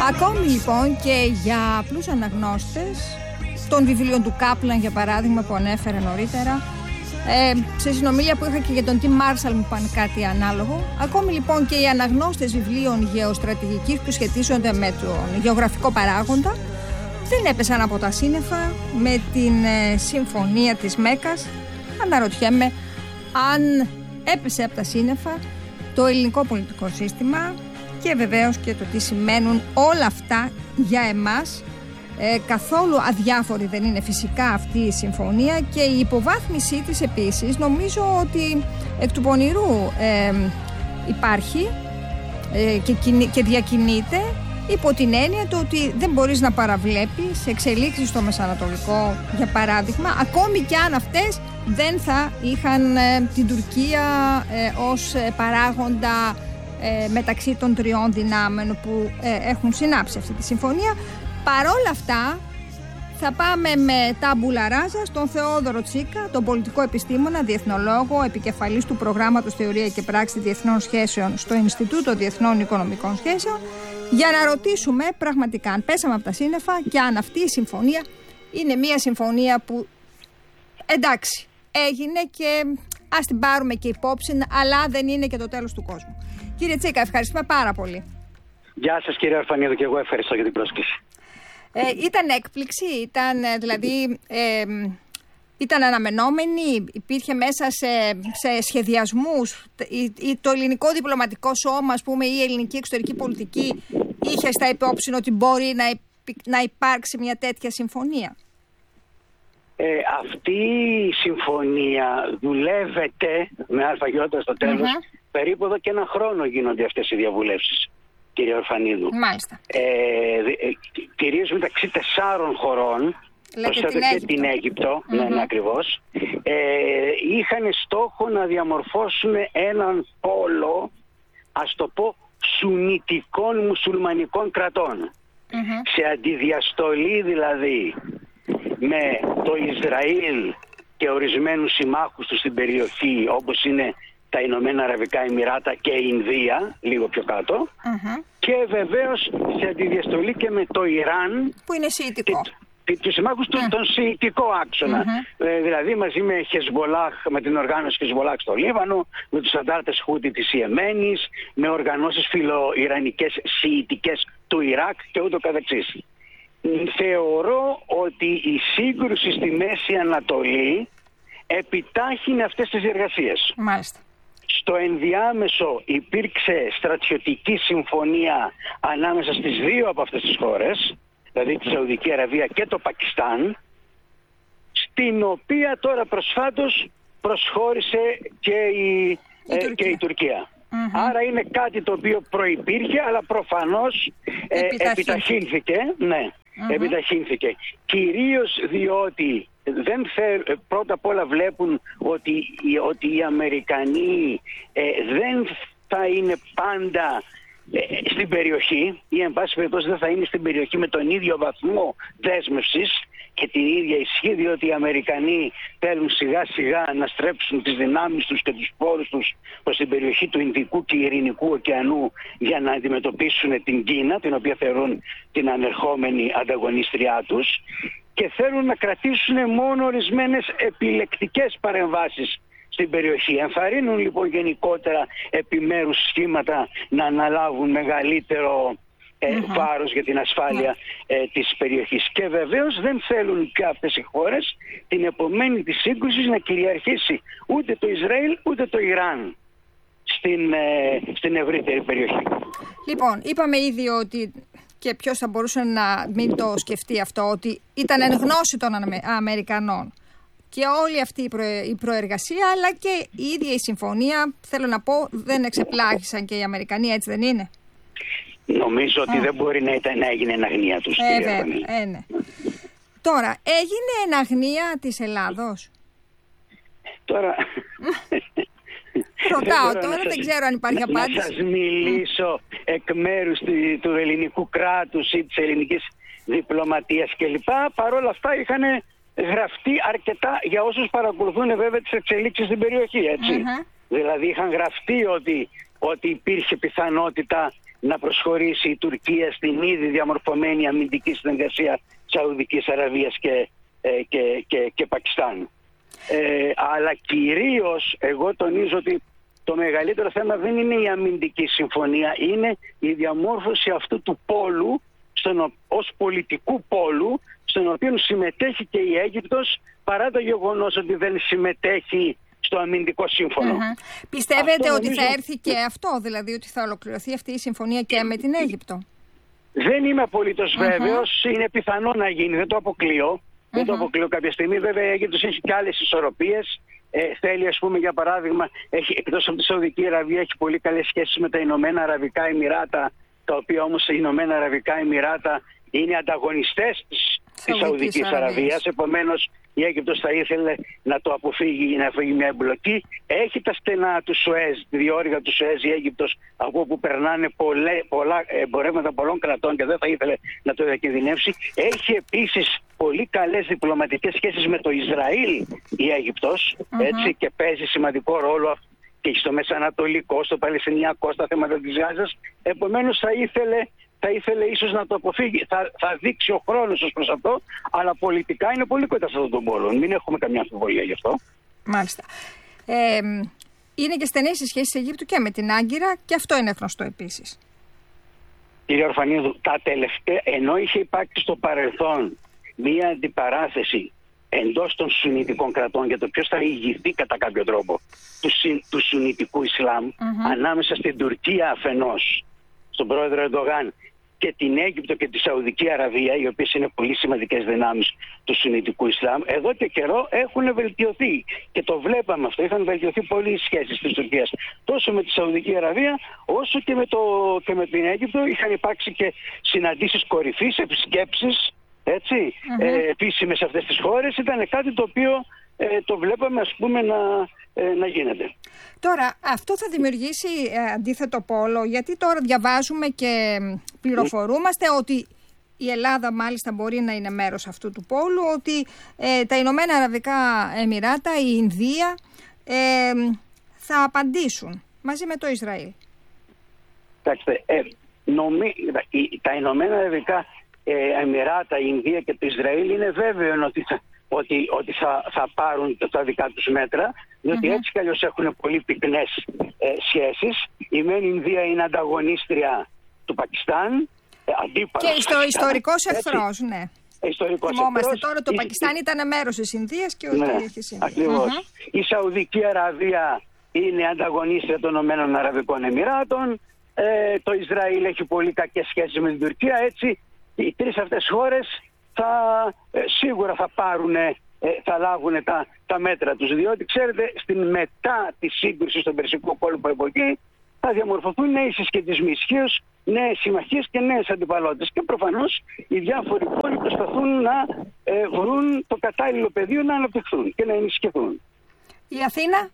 Ακόμη λοιπόν και για απλούς αναγνώστες των βιβλίων του Κάπλαν, για παράδειγμα, που ανέφερα νωρίτερα, σε συνομιλία που είχα και για τον Tim Marshall μου είπαν κάτι ανάλογο. Ακόμη λοιπόν και οι αναγνώστες βιβλίων γεωστρατηγικής που σχετίζονται με τον γεωγραφικό παράγοντα δεν έπεσαν από τα σύννεφα με την συμφωνία της Μέκας. Αναρωτιέμαι αν έπεσε από τα σύννεφα το ελληνικό πολιτικό σύστημα και βεβαίως και το τι σημαίνουν όλα αυτά για εμάς. Καθόλου αδιάφορη δεν είναι φυσικά αυτή η συμφωνία και η υποβάθμισή της επίσης νομίζω ότι εκ του πονηρού υπάρχει και διακινείται υπό την έννοια του ότι δεν μπορείς να παραβλέπεις εξελίξεις στο Μεσανατολικό, για παράδειγμα, ακόμη και αν αυτές δεν θα είχαν την Τουρκία ως παράγοντα μεταξύ των τριών δυνάμεων που έχουν συνάψει αυτή τη συμφωνία. Παρόλα αυτά θα πάμε με τάμπουλα ράζα στον Θεόδωρο Τσίκα, τον πολιτικό επιστήμονα, διεθνολόγο, επικεφαλής του προγράμματος Θεωρία και Πράξη Διεθνών Σχέσεων στο Ινστιτούτο Διεθνών Οικονομικών Σχέσεων, για να ρωτήσουμε πραγματικά αν πέσαμε από τα σύννεφα και αν αυτή η συμφωνία είναι μια συμφωνία που εντάξει έγινε και ας την πάρουμε και υπόψη, αλλά δεν είναι και το τέλος του κόσμου. Κύριε Τσίκα, ευχαριστούμε πάρα πολύ. Γεια σας κύριε Αρφανίδου, και εγώ ευχαριστώ για την πρόσκληση. Ήταν έκπληξη, ήταν αναμενόμενη, υπήρχε μέσα σε σχεδιασμούς, το ελληνικό διπλωματικό σώμα, ας πούμε, ή η ελληνική εξωτερική πολιτική είχε στα υπόψη ότι μπορεί να υπάρξει μια τέτοια συμφωνία? Αυτή η συμφωνία δουλεύεται με αλφαγιώτα στο τέλος. Περίπου εδώ και ένα χρόνο γίνονται αυτές οι διαβουλεύσεις, κύριε Ορφανίδου. Μάλιστα. Κυρίως μεταξύ 4 χωρών, προσθέτω και την Αίγυπτο, ναι, ακριβώς, είχαν στόχο να διαμορφώσουν έναν πόλο, ας το πω, σουνιτικών μουσουλμανικών κρατών. Σε αντιδιαστολή δηλαδή με το Ισραήλ και ορισμένους συμμάχους του στην περιοχή, όπως είναι τα Ηνωμένα Αραβικά Εμιράτα και η Ινδία, λίγο πιο κάτω, και βεβαίως σε αντιδιαστολή και με το Ιράν, που είναι σιητικό, τους συμμάχους του, τον σιητικό άξονα, δηλαδή μαζί με Χεσβολάχ, με την οργάνωση Χεσβολάχ στο Λίβανο, με τους αντάρτες Χούτι της Ιεμένης, με οργανώσεις φιλοϊρανικές σιητικές του Ιράκ και ούτω καθεξής. Θεωρώ ότι η σύγκρουση στη Μέση Ανατολή επιτάχυνε αυτές τις διεργασίες. Μάλιστα. Στο ενδιάμεσο υπήρξε στρατιωτική συμφωνία ανάμεσα στις δύο από αυτές τις χώρες, δηλαδή τη Σαουδική Αραβία και το Πακιστάν, στην οποία τώρα προσφάτως προσχώρησε και η Τουρκία. Άρα είναι κάτι το οποίο προϋπήρχε, αλλά προφανώς επιταχύνθηκε. Ναι, επιταχύνθηκε. Κυρίως διότι πρώτα απ' όλα βλέπουν ότι οι Αμερικανοί δεν θα είναι πάντα στην περιοχή, ή εν πάση περιπτώσει δεν θα είναι στην περιοχή με τον ίδιο βαθμό δέσμευσης και την ίδια ισχύ, διότι οι Αμερικανοί θέλουν σιγά σιγά να στρέψουν τις δυνάμεις τους και τους πόρους τους προς την περιοχή του Ινδικού και Ειρηνικού ωκεανού για να αντιμετωπίσουν την Κίνα, την οποία θεωρούν την ανερχόμενη ανταγωνίστριά τους, και θέλουν να κρατήσουν μόνο ορισμένες επιλεκτικές παρεμβάσεις στην περιοχή. Ενθαρρύνουν λοιπόν γενικότερα επιμέρους σχήματα να αναλάβουν μεγαλύτερο βάρος για την ασφάλεια της περιοχής. Και βεβαίως δεν θέλουν και αυτές οι χώρες την επομένη της σύγκρουσης να κυριαρχήσει ούτε το Ισραήλ ούτε το Ιράν στην ευρύτερη περιοχή. Λοιπόν, είπαμε ήδη ότι, και ποιος θα μπορούσε να μην το σκεφτεί αυτό, ότι ήταν εν γνώση των Αμερικανών και όλη αυτή η προεργασία, αλλά και η ίδια η συμφωνία, θέλω να πω, δεν εξεπλάγησαν και οι Αμερικανοί, έτσι δεν είναι? Νομίζω ότι δεν μπορεί να έγινε εν αγνία τους. Ναι. Τώρα, έγινε εν αγνία της Ελλάδος? Τώρα... Ρωτάω τώρα, δεν ξέρω αν υπάρχει απάντηση. Να σας μιλήσω εκ μέρους του ελληνικού κράτους ή της ελληνικής διπλωματίας κλπ. Παρ' όλα αυτά είχαν γραφτεί αρκετά, για όσους παρακολουθούν βέβαια τις εξελίξεις στην περιοχή, έτσι. Δηλαδή είχαν γραφτεί ότι υπήρχε πιθανότητα να προσχωρήσει η Τουρκία στην ήδη διαμορφωμένη αμυντική συνεργασία Σαουδικής Αραβίας και Πακιστάν. Αλλά κυρίως εγώ τονίζω ότι το μεγαλύτερο θέμα δεν είναι η αμυντική συμφωνία, είναι η διαμόρφωση αυτού του πόλου ως πολιτικού πόλου, στον οποίο συμμετέχει και η Αίγυπτος, παρά το γεγονός ότι δεν συμμετέχει στο αμυντικό σύμφωνο. Πιστεύετε ότι θα έρθει και αυτό, δηλαδή ότι θα ολοκληρωθεί αυτή η συμφωνία και με την Αίγυπτο? Δεν είμαι απολύτως βέβαιος, είναι πιθανό να γίνει, δεν το αποκλείω. Δεν το αποκλείω κάποια στιγμή. Βέβαια η Αίγυπτος έχει και άλλες ισορροπίες. Θέλει, ας πούμε, για παράδειγμα, εκτός από τη Σαουδική Αραβία, έχει πολύ καλές σχέσεις με τα Ηνωμένα Αραβικά Εμιράτα, τα οποία όμως οι Ηνωμένα Αραβικά Εμιράτα είναι ανταγωνιστές της Σαουδικής Αραβίας. Επομένως η Αίγυπτος θα ήθελε να το αποφύγει, να φύγει μια εμπλοκή. Έχει τα στενά του Σουέζ, τη διόρυγα του Σουέζ η Αίγυπτος, από όπου περνάνε πολλά εμπορεύματα πολλών κρατών και δεν θα ήθελε να το διακινδυνεύσει. Έχει επίσης πολύ καλές διπλωματικές σχέσεις με το Ισραήλ η Αίγυπτος, έτσι, και παίζει σημαντικό ρόλο και στο Μεσανατολικό, στο Παλαιστινιακό, στα θέματα της Γάζας. Επομένως θα ήθελε ίσως να το αποφύγει. Θα δείξει ο χρόνος ως προς αυτό, αλλά πολιτικά είναι πολύ κοντά σε αυτόν τον πόλο. Μην έχουμε καμιά αμφιβολία γι' αυτό. Μάλιστα. Είναι και στενές οι σχέσεις Αιγύπτου και με την Άγκυρα, και αυτό είναι γνωστό επίσης. Κύριε Ορφανίδου, τα τελευταία, ενώ είχε υπάρξει στο παρελθόν μία αντιπαράθεση εντός των σουννιτικών κρατών για το ποιος θα ηγηθεί κατά κάποιο τρόπο του σουννιτικού Ισλάμ, ανάμεσα στην Τουρκία αφενός, στον πρόεδρο Ερντογάν, και την Αίγυπτο και τη Σαουδική Αραβία, οι οποίες είναι πολύ σημαντικές δυνάμεις του σουννιτικού Ισλάμ, εδώ και καιρό έχουν βελτιωθεί. Και το βλέπαμε αυτό. Είχαν βελτιωθεί πολύ οι σχέσεις της Τουρκίας τόσο με τη Σαουδική Αραβία όσο και με την Αίγυπτο. Είχαν υπάρξει και συναντήσεις κορυφής, επισκέψεις, έτσι, επίσημες σε αυτές τις χώρες. Ήταν κάτι το οποίο το βλέπαμε, ας πούμε, να γίνεται. Τώρα, αυτό θα δημιουργήσει αντίθετο πόλο, γιατί τώρα διαβάζουμε και πληροφορούμαστε ότι η Ελλάδα μάλιστα μπορεί να είναι μέρος αυτού του πόλου, ότι τα Ηνωμένα Αραβικά Εμιράτα, η Ινδία θα απαντήσουν μαζί με το Ισραήλ. Κοιτάξτε, τα Ηνωμένα Αραβικά Εμιράτα, η Ινδία και το Ισραήλ είναι βέβαιο ότι θα πάρουν τα δικά τους μέτρα, διότι έτσι κι αλλιώς έχουν πολύ πυκνές σχέσεις. Η μεν Ινδία είναι ανταγωνίστρια του Πακιστάν, αντίπαλος. Και ιστορικός εχθρός, ναι. Θυμόμαστε τώρα, το Πακιστάν ήταν μέρος της Ινδίας και ότι είχε συμβεί. Ακριβώς. Η Σαουδική Αραβία είναι ανταγωνίστρια των Ηνωμένων Αραβικών Εμιράτων. Το Ισραήλ έχει πολύ κακές σχέσεις με την Τουρκία. Έτσι, οι τρεις αυτές χώρες σίγουρα θα λάβουν τα μέτρα τους, διότι ξέρετε, μετά τη σύγκρουση στον Περσικό κόλπο από εκεί θα διαμορφωθούν νέοι συσχετισμοί ισχύως, νέες συμμαχίες και νέες αντιπαλότητες, και προφανώς οι διάφοροι πόλοι προσπαθούν να βρουν το κατάλληλο πεδίο να αναπτυχθούν και να ενισχυθούν. Η Αθήνα?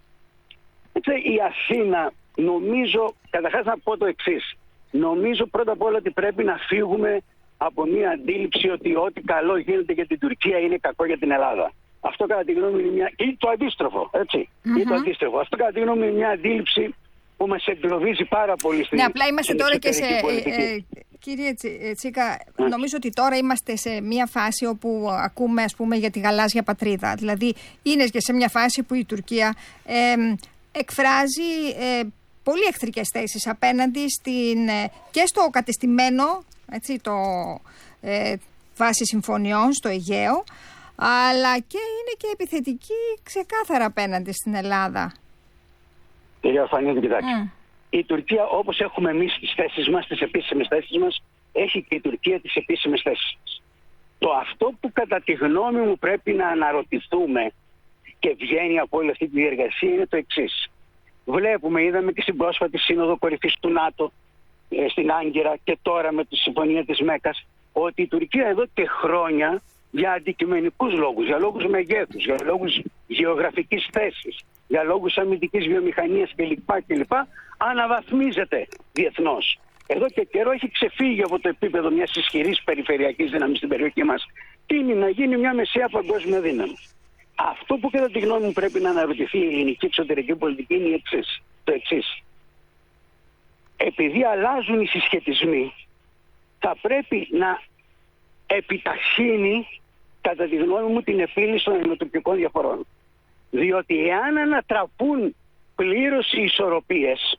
Η Αθήνα, νομίζω, καταρχάς να πω το εξής. Νομίζω πρώτα απ' όλα ότι πρέπει να φύγουμε από μια αντίληψη ότι ό,τι καλό γίνεται για την Τουρκία είναι κακό για την Ελλάδα. Αυτό κατά τη γνώμη μου είναι ή το αντίστροφο, έτσι. Ή το αντίστροφο. Αυτό κατά τη γνώμη μου είναι μια αντίληψη που μας εγκλωβίζει πάρα πολύ στην. Ναι, απλά είμαστε τώρα και σε. Κύριε Τσίκα, νομίζω ότι τώρα είμαστε σε μια φάση όπου ακούμε, ας πούμε, για τη γαλάζια πατρίδα. Δηλαδή είναι και σε μια φάση που η Τουρκία εκφράζει πολύ εχθρικές θέσεις απέναντι και στο κατεστημένο, έτσι, το βάση συμφωνιών στο Αιγαίο, αλλά και είναι και επιθετική ξεκάθαρα απέναντι στην Ελλάδα. Κυρία Ορφανίδου, κοιτάξτε. Η Τουρκία, όπως έχουμε εμείς τις θέσεις μας, τις επίσημες θέσεις μας, έχει και η Τουρκία τις επίσημες θέσεις μας. Αυτό που κατά τη γνώμη μου πρέπει να αναρωτηθούμε και βγαίνει από όλη αυτή τη διεργασία είναι το εξής. Είδαμε και στην πρόσφατη σύνοδο κορυφής του ΝΑΤΟ στην Άγκυρα και τώρα με τη συμφωνία της Μέκας, ότι η Τουρκία εδώ και χρόνια για αντικειμενικούς λόγους, για λόγους μεγέθους, για λόγους γεωγραφικής θέσης, για λόγους αμυντικής βιομηχανίας κλπ. Αναβαθμίζεται διεθνώς. Εδώ και καιρό έχει ξεφύγει από το επίπεδο μιας ισχυρής περιφερειακής δύναμης στην περιοχή μας. Τείνει να γίνει μια μεσαία παγκόσμια δύναμη. Αυτό που κατά τη γνώμη μου πρέπει να αναρωτηθεί η ελληνική εξωτερική πολιτική είναι το εξής. επειδή αλλάζουν οι συσχετισμοί, θα πρέπει να επιταχύνει, κατά τη γνώμη μου, την επίλυση των ελληνοτουρκικών διαφορών. Διότι εάν ανατραπούν πλήρως οι ισορροπίες,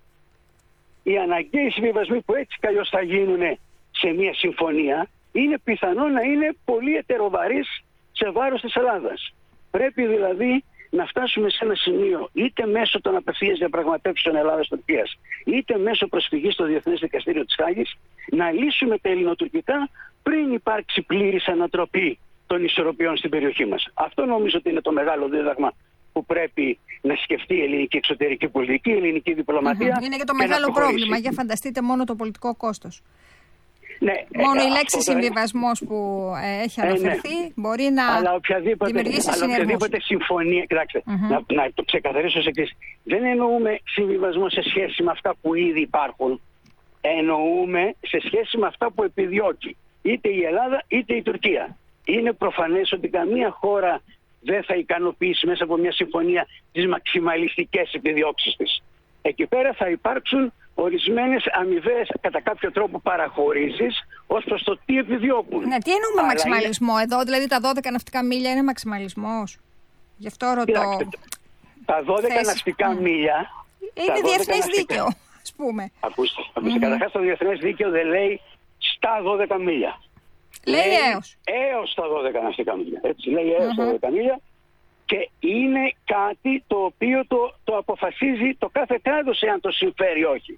οι αναγκαίοι συμβιβασμοί που έτσι καλλιώς θα γίνουν σε μια συμφωνία, είναι πιθανό να είναι πολύ ετεροβαρείς σε βάρος της Ελλάδας. Πρέπει δηλαδή να φτάσουμε σε ένα σημείο, είτε μέσω των απευθείας διαπραγματεύσεων Ελλάδας-Τουρκίας, είτε μέσω προσφυγής στο Διεθνές Δικαστήριο της Χάγης, να λύσουμε τα ελληνοτουρκικά πριν υπάρξει πλήρης ανατροπή των ισορροπιών στην περιοχή μας. Αυτό νομίζω ότι είναι το μεγάλο δίδαγμα που πρέπει να σκεφτεί η ελληνική εξωτερική πολιτική, η ελληνική διπλωματία. Είναι και το μεγάλο πρόβλημα. Για φανταστείτε μόνο το πολιτικό κόστος. Ναι, μόνο η λέξη συμβιβασμός που έχει αναφερθεί μπορεί να δημιουργήσει συνεργούς. Αλλά οποιαδήποτε συμφωνία, κοιτάξτε, να το ξεκαθαρίσω ως εξής. Δεν εννοούμε συμβιβασμό σε σχέση με αυτά που ήδη υπάρχουν. Εννοούμε σε σχέση με αυτά που επιδιώκει είτε η Ελλάδα είτε η Τουρκία. Είναι προφανές ότι καμία χώρα δεν θα ικανοποιήσει μέσα από μια συμφωνία τις μαξιμαλιστικές επιδιώξεις της. Εκεί πέρα θα υπάρξουν ορισμένες αμοιβές κατά κάποιο τρόπο παραχωρήσεις ως προς το τι επιδιώκουν. Ναι, τι εννοούμε μαξιμαλισμό εδώ, δηλαδή τα 12 ναυτικά μίλια είναι μαξιμαλισμός? Γι' αυτό ρωτώ. Κοιτάξτε, τα 12 ναυτικά μίλια είναι διεθνές δίκαιο, ας πούμε. Ακούστε, καταρχάς το διεθνές δίκαιο δεν λέει στα 12 μίλια. Λέει έως. Έως τα 12 ναυτικά μίλια. Έτσι λέει έως τα 12 μίλια. Και είναι κάτι το οποίο το αποφασίζει το κάθε κράτος εάν το συμφέρει όχι.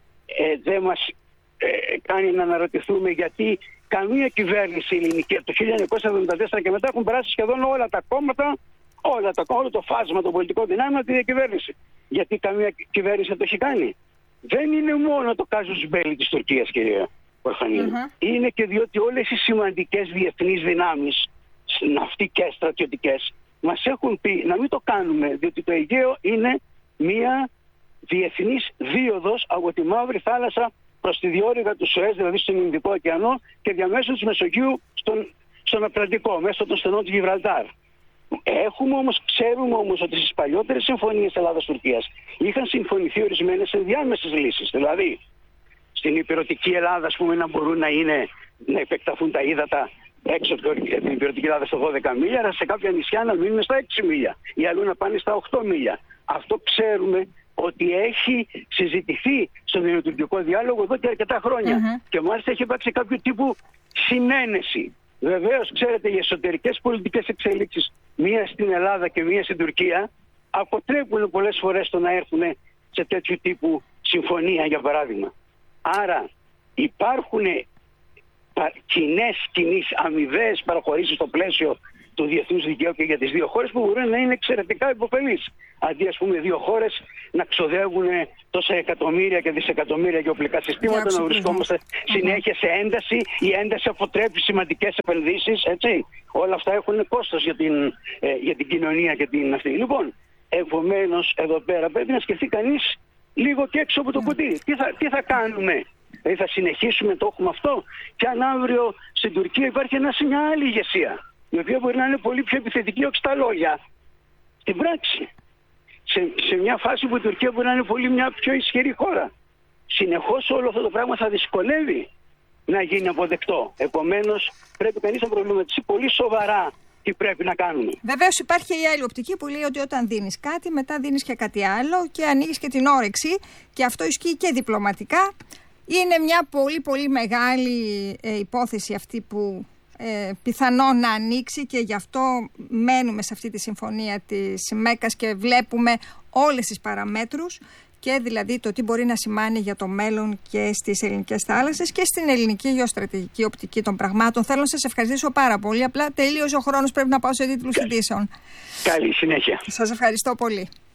Δεν μας κάνει να αναρωτηθούμε γιατί καμία κυβέρνηση ελληνική από το 1974 και μετά έχουν περάσει σχεδόν όλα τα κόμματα, όλο το φάσμα των πολιτικών δυνάμεων τη διακυβέρνηση. Γιατί καμία κυβέρνηση δεν το έχει κάνει. Δεν είναι μόνο το casus belli της Τουρκίας, κυρία Ορφανίδη. Είναι και διότι όλες οι σημαντικές διεθνείς δυνάμεις, ναυτικές, στρατιωτικές, μας έχουν πει να μην το κάνουμε, διότι το Αιγαίο είναι μια διεθνής δίωδος από τη Μαύρη Θάλασσα προς τη διόρυγα του Σουέζ, δηλαδή στον Ινδικό ωκεανό, και διαμέσου της Μεσογείου στον Ατλαντικό, μέσω των στενών του Γιβραλτάρ. Ξέρουμε όμως ότι στις παλιότερες συμφωνίες Ελλάδας-Τουρκίας είχαν συμφωνηθεί ορισμένες ενδιάμεσες λύσεις. Δηλαδή, στην υπηρετική Ελλάδα, ας πούμε, να μπορούν να επεκταθούν τα ύδατα έξω από την υπηρετική Ελλάδα στα 12 μίλια, αλλά σε κάποια νησιά να μείνουν στα 6 μίλια ή αλλού να πάνε στα 8 μίλια. Αυτό ξέρουμε ότι έχει συζητηθεί στον ελληνοτουρκικό διάλογο εδώ και αρκετά χρόνια. Και μάλιστα έχει υπάρξει κάποιο τύπου συνένεση. Βεβαίως, ξέρετε, οι εσωτερικές πολιτικές εξέλιξεις, μία στην Ελλάδα και μία στην Τουρκία, αποτρέπουν πολλές φορές το να έρθουν σε τέτοιου τύπου συμφωνία, για παράδειγμα. Άρα υπάρχουν κοινές αμοιβαίες παραχωρήσεις στο πλαίσιο του διεθνούς δικαίου και για τις δύο χώρες που μπορούν να είναι εξαιρετικά υποφελείς. Αντί, ας πούμε, δύο χώρες να ξοδεύουν τόσα εκατομμύρια και δισεκατομμύρια γεωπολιτικά συστήματα, να βρισκόμαστε συνέχεια σε ένταση. Η ένταση αποτρέπει σημαντικές επενδύσεις, έτσι. Όλα αυτά έχουν κόστος για την κοινωνία και την αυτή. Λοιπόν, επομένως, εδώ πέρα πρέπει να σκεφτεί κανείς λίγο και έξω από το κουτί. Τι θα κάνουμε? Δηλαδή θα συνεχίσουμε το έχουμε αυτό, και αν αύριο στην Τουρκία υπάρχει μια άλλη ηγεσία, η οποία μπορεί να είναι πολύ πιο επιθετική, όχι στα λόγια, στην πράξη. Σε μια φάση που η Τουρκία μπορεί να είναι μια πιο ισχυρή χώρα. Συνεχώς όλο αυτό το πράγμα θα δυσκολεύει να γίνει αποδεκτό. Επομένως, πρέπει κανείς να προβληματίσει πολύ σοβαρά τι πρέπει να κάνουμε. Βεβαίως υπάρχει η άλλη οπτική που λέει ότι όταν δίνεις κάτι, μετά δίνεις και κάτι άλλο και ανοίγεις και την όρεξη, και αυτό ισχύει και διπλωματικά. Είναι μια πολύ πολύ μεγάλη υπόθεση αυτή που πιθανόν να ανοίξει, και γι' αυτό μένουμε σε αυτή τη συμφωνία της Μέκκας και βλέπουμε όλες τις παραμέτρους, και δηλαδή το τι μπορεί να σημάνει για το μέλλον και στις ελληνικές θάλασσες και στην ελληνική γεωστρατηγική οπτική των πραγμάτων. Θέλω να σας ευχαριστήσω πάρα πολύ. Απλά τελείωσε ο χρόνος, πρέπει να πάω σε τίτλους ειδήσεων. Καλή συνέχεια. Σας ευχαριστώ πολύ.